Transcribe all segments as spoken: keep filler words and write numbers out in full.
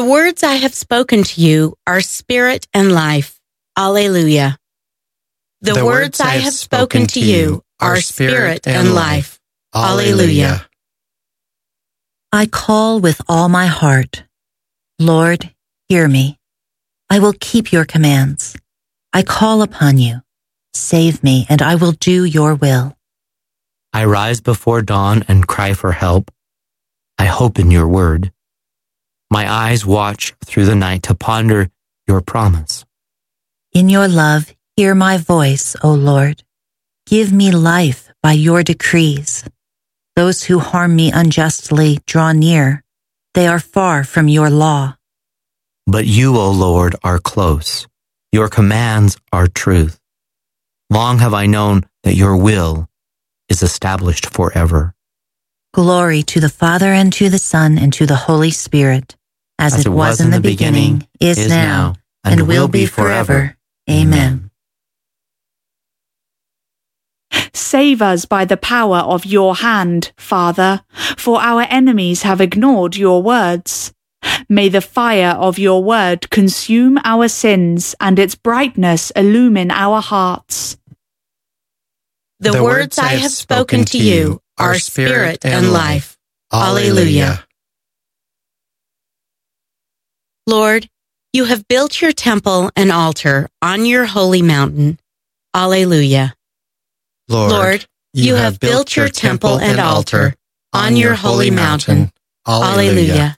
words I have spoken to you are spirit and life. Alleluia. The, the words, words I have spoken to you are spirit and life. Alleluia. I call with all my heart. Lord, hear me. I will keep your commands. I call upon you. Save me, and I will do your will. I rise before dawn and cry for help. I hope in your word. My eyes watch through the night to ponder your promise. In your love, hear my voice, O Lord. Give me life by your decrees. Those who harm me unjustly draw near. They are far from your law. But you, O Lord, are close. Your commands are truth. Long have I known that your will is established forever. Glory to the Father, and to the Son, and to the Holy Spirit, as, as it was, was in the beginning, beginning is, is now, now and, and will be forever. Amen. Save us by the power of your hand, Father, for our enemies have ignored your words. May the fire of your word consume our sins, and its brightness illumine our hearts. The, the words I have spoken to you are spirit and life. Alleluia. Lord, you have built your temple and altar on your holy mountain. Alleluia. Lord, Lord you, you have built your temple and altar on your holy mountain. Alleluia.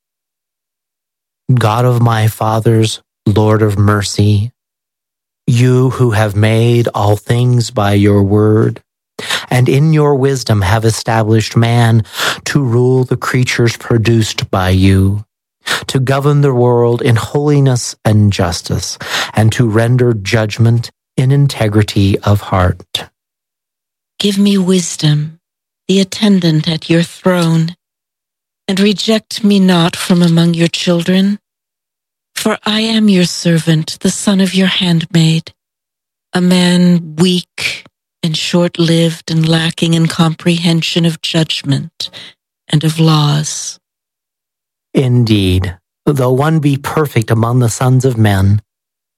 God of my fathers, Lord of mercy, you who have made all things by your word, and in your wisdom have established man to rule the creatures produced by you, to govern the world in holiness and justice, and to render judgment in integrity of heart. Give me wisdom, the attendant at your throne, and reject me not from among your children. For I am your servant, the son of your handmaid, a man weak and short-lived and lacking in comprehension of judgment and of laws. Indeed, though one be perfect among the sons of men,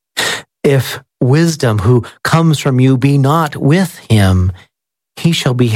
if wisdom who comes from you be not with him, he shall be